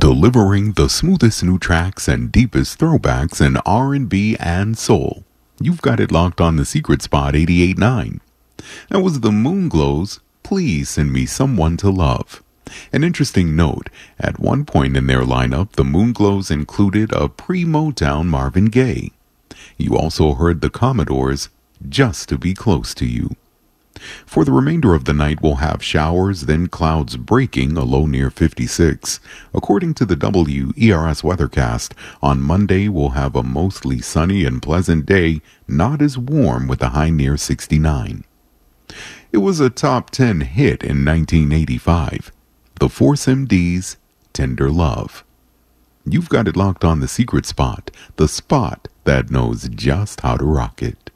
delivering the smoothest new tracks and deepest throwbacks in R&B and soul. You've got it locked on the Secret Spot 88.9. That was the Moonglows, Please Send Me Someone to Love. An interesting note, at one point in their lineup, the Moonglows included a pre-Motown Marvin Gaye. You also heard the Commodores, Just to Be Close to You. For the remainder of the night, we'll have showers, then clouds breaking, a low near 56. According to the WERS weathercast, on Monday we'll have a mostly sunny and pleasant day, not as warm with a high near 69. It was a top 10 hit in 1985. The Force MD's Tender Love. You've got it locked on the Secret Spot, the spot that knows just how to rock it.